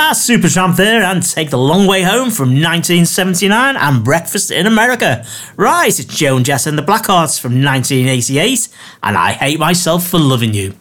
That's Supertramp there, and Take the Long Way Home from 1979 and Breakfast in America. Right, it's Joan Jett and the Blackhearts from 1988, and I Hate Myself for Loving You.